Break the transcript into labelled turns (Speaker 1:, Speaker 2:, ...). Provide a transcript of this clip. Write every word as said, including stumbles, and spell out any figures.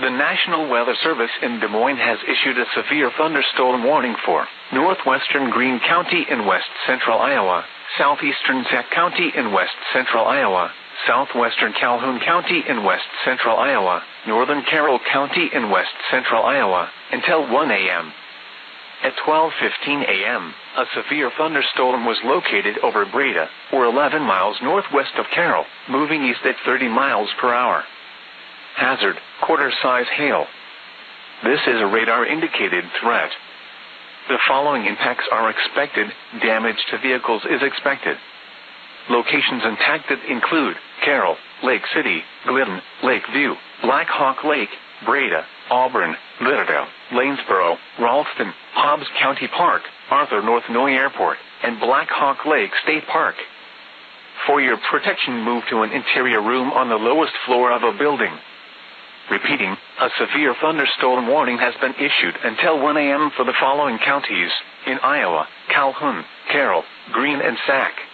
Speaker 1: The National Weather Service in Des Moines has issued a severe thunderstorm warning for northwestern Greene County in west central Iowa, southeastern Sac County in west central Iowa, southwestern Calhoun County in west central Iowa, northern Carroll County in west central Iowa, until one a m At twelve fifteen a m, a severe thunderstorm was located over Breda, or eleven miles northwest of Carroll, moving east at thirty miles per hour. Hazard, quarter-size hail. This is a radar-indicated threat. The following impacts are expected. Damage to vehicles is expected. Locations impacted include Carroll, Lake City, Glidden, Lakeview, Black Hawk Lake, Breda, Auburn, Lauderdale, Lanesboro, Ralston, Hobbs County Park, Arthur North Noy Airport, and Black Hawk Lake State Park. For your protection, move to an interior room on the lowest floor of a building. Repeating, a severe thunderstorm warning has been issued until one a m for the following counties in Iowa: Calhoun, Carroll, Greene, and Sac.